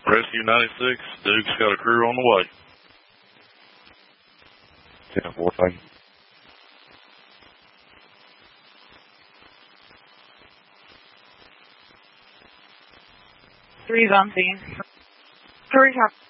Rescue 96, Duke's got a crew on the way. 10-4, thank you. Three's on scene. Hurry up.